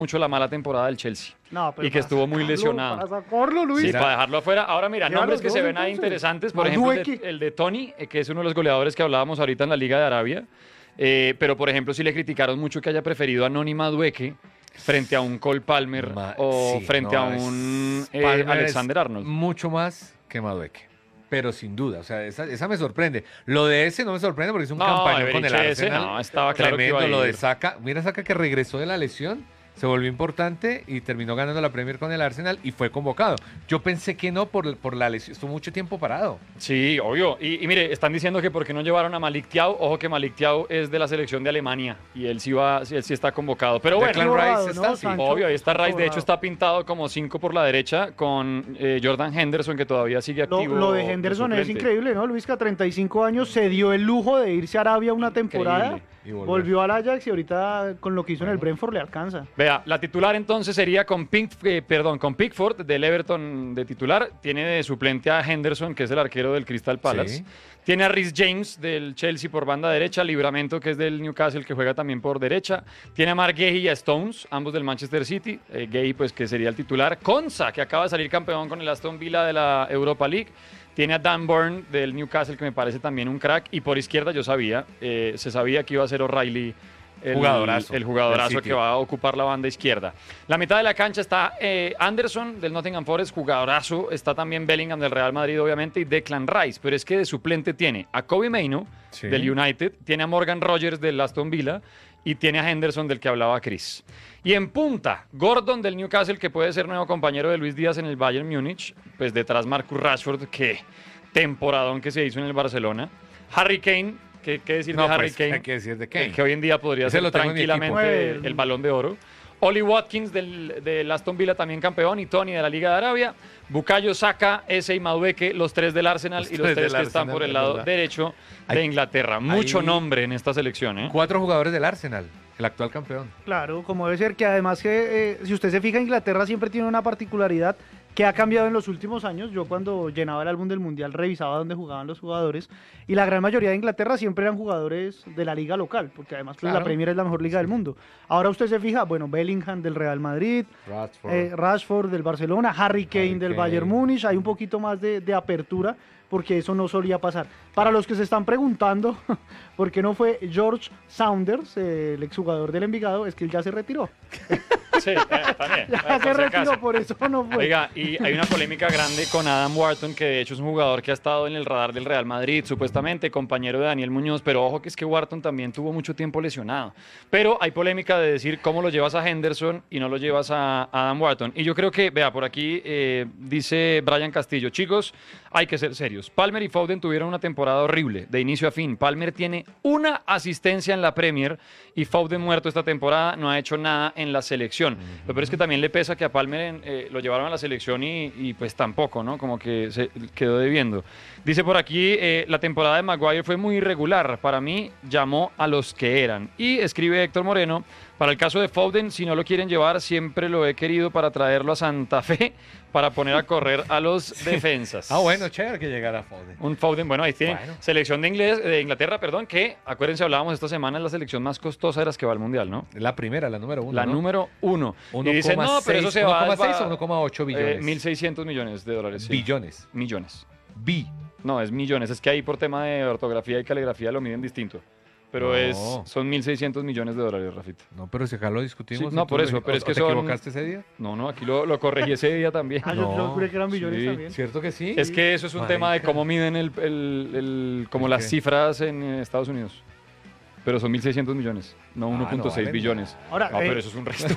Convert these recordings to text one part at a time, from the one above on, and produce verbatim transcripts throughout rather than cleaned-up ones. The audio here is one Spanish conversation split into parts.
mucho la mala temporada del Chelsea No, pero y que para estuvo muy sacarlo, lesionado. Para sacarlo, Luis. Sí, para dejarlo afuera. Ahora mira, Lleva nombres los que dos, se ven ahí entonces. interesantes. Por ejemplo, el de, Madueke. el de Tony, eh, que es uno de los goleadores que hablábamos ahorita en la Liga de Arabia. Eh, pero, por ejemplo, sí le criticaron mucho que haya preferido a Noni Madueke frente a un Cole Palmer Ma- o sí, frente no, a un es- eh, Palmer Alexander es Arnold. Mucho más que Madueke. Pero sin duda, o sea, esa, esa me sorprende. Lo de ese no me sorprende porque es un No, campañón con el Eberiche ese, Arsenal. no, estaba claro que Tremendo iba a lo de ir. Saka. Mira Saka que regresó de la lesión, se volvió importante y terminó ganando la Premier con el Arsenal y fue convocado. Yo pensé que no por, por la lesión, estuvo mucho tiempo parado. Sí, obvio. Y, y mire, están diciendo que por qué no llevaron a Malik Thiaw. Ojo que Malik Thiaw es de la selección de Alemania y él sí va, sí, él sí está convocado. Pero bueno, Declan borrado, Rice ¿no, está así. Sancho? obvio, ahí está Rice. De borrado. hecho, está pintado como cinco por la derecha con eh, Jordan Henderson, que todavía sigue Lo, activo. lo de de Henderson es suplente. increíble, ¿no? Luis, que a treinta y cinco años se dio el lujo de irse a Arabia una temporada, Increíble. Y volver. volvió al Ajax y ahorita con lo que hizo en el Brentford le alcanza. Vea, la titular entonces sería con, Pink, eh, perdón, con Pickford del Everton de titular. Tiene de suplente a Henderson, que es el arquero del Crystal Palace. Sí. Tiene a Reece James del Chelsea por banda derecha, Libramento, que es del Newcastle, que juega también por derecha. Tiene a Mark Guehi y a Stones, ambos del Manchester City. Eh, Guehi, pues, que sería el titular. Konsa, que acaba de salir campeón con el Aston Villa de la Europa League. Tiene a Dan Burn del Newcastle, que me parece también un crack. Y por izquierda yo sabía, eh, se sabía que iba a ser O'Reilly el Jugadorazo el jugadorazo del City. que va a ocupar la banda izquierda. La mitad de la cancha está eh, Anderson del Nottingham Forest, jugadorazo. Está también Bellingham del Real Madrid, obviamente, y Declan Rice. Pero es que de suplente tiene a Kobe Mainoo Sí. del United, tiene a Morgan Rogers del Aston Villa y tiene a Henderson del que hablaba Chris. Y en punta, Gordon del Newcastle, que puede ser nuevo compañero de Luis Díaz en el Bayern Múnich. Pues detrás Marcus Rashford, que temporadón que se hizo en el Barcelona. Harry Kane, ¿qué, qué decir No, de Harry pues, Kane? hay que decir de Eh, Kane. que hoy en día podría Ese ser lo tengo en mi tranquilamente equipo. el Balón de Oro. Oli Watkins del, del Aston Villa también campeón y Tony de la Liga de Arabia. Bukayo Saka, Eze y Madueke, los tres del Arsenal Los y los tres tres del que están Arsenal, por el es lado verdad. derecho de Hay- Inglaterra. Mucho hay- nombre en esta selección, ¿eh? Cuatro jugadores del Arsenal, el actual campeón. Claro, como debe ser, que además que, eh, si usted se fija, Inglaterra siempre tiene una particularidad que ha cambiado en los últimos años. Yo cuando llenaba el álbum del Mundial revisaba dónde jugaban los jugadores y la gran mayoría de Inglaterra siempre eran jugadores de la liga local, porque además pues, la Claro. Premier es la mejor liga del mundo. Ahora usted se fija, bueno, Bellingham del Real Madrid, Rashford. eh, Rashford del Barcelona, Harry Kane Harry del Kane. Bayern Múnich, hay un poquito más de, de apertura porque eso no solía pasar. Para los que se están preguntando por qué no fue George Saunders, eh, el exjugador del Envigado, es que él ya se retiró. Sí, eh, también. Ya eh, se por si retiró, acaso. por eso no fue. Oiga, y hay una polémica grande con Adam Wharton, que de hecho es un jugador que ha estado en el radar del Real Madrid, supuestamente compañero de Daniel Muñoz, pero ojo que es que Wharton también tuvo mucho tiempo lesionado. Pero hay polémica de decir cómo lo llevas a Henderson y no lo llevas a Adam Wharton. Y yo creo que, vea, por aquí eh, dice Brian Castillo, chicos, hay que ser serios. Palmer y Foden tuvieron una temporada horrible, de inicio a fin. Palmer tiene una asistencia en la Premier y Foden muerto esta temporada, no ha hecho nada en la selección. Lo peor es que también le pesa que a Palmer eh, lo llevaron a la selección y, y pues tampoco, ¿no? Como que se quedó debiendo. Dice por aquí, eh, la temporada de Maguire fue muy irregular. Para mí, llamó a los que eran. Y escribe Héctor Moreno, para el caso de Foden, si no lo quieren llevar, siempre lo he querido para traerlo a Santa Fe para poner a correr a los defensas. Ah, bueno, chévere que llegara Foden. Un Foden, bueno, ahí tiene Bueno. selección de, inglés, de Inglaterra, perdón, que, acuérdense, hablábamos esta semana, es la selección más costosa de las que va al Mundial, ¿no? La primera, la número uno. La ¿no? número uno. uno Y dicen, coma no, pero eso seis, se va... uno coma seis va- o uno coma ocho billones. Eh, mil seiscientos millones de dólares. sí. Billones. Millones. Bi. No, es millones. Es que ahí por tema de ortografía y caligrafía lo miden distinto. Pero No. es, son mil seiscientos millones de dólares, Rafita. No, pero si acá lo discutimos. Sí, no, y tú por lo- eso, pero o- es o que ¿Te son- equivocaste ese día? No, no, aquí lo, lo corregí ese día también. Ah, yo, yo No, juré que eran billones sí. también. ¿Cierto que sí? Es que eso es un Marica. tema de cómo miden el, el- el- como ¿El las qué? cifras en eh, Estados Unidos. Pero son mil seiscientos millones, no Ah, uno punto seis no valen billones. Ahora, no, eh, pero eso es un resto.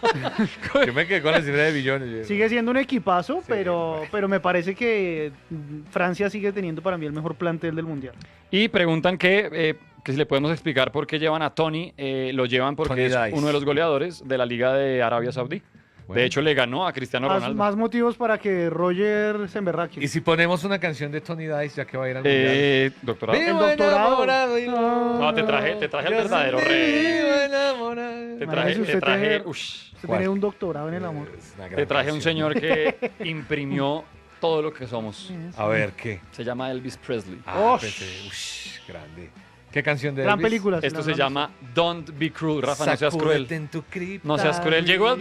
Yo me quedé con la cifra de billones. Sigue siendo un equipazo, Sí, pero, bueno. pero me parece que mm, Francia sigue teniendo para mí el mejor plantel del Mundial. Y preguntan que, eh, que si le podemos explicar por qué llevan a Tony. Eh, lo llevan porque Tony es Dice. uno de los goleadores de la Liga de Arabia Saudí. Bueno. De hecho, le ganó a Cristiano Más, Ronaldo. más motivos para que Roger se emberraque. Y si ponemos una canción de Tony Dice, ya que va a ir al mundial. Eh, doctorado. el doctorado. enamorado y no- No, te traje, te traje el Yo verdadero siempre rey. vivo enamorado. Te Imagínese traje, te usted traje, tener- ush, Usted ¿Cuál? tiene un doctorado en el amor. Es una gran te traje un canción. señor que imprimió todo lo que somos. A ver, ¿qué? Se llama Elvis Presley. Ah, Osh. pensé, ush, grande. ¿Qué canción de Gran Elvis? película. sí, Esto la se verdad. llama Don't Be Cruel, Rafa, no seas cruel. Sacúdete en tu cripta. No seas cruel. Llegó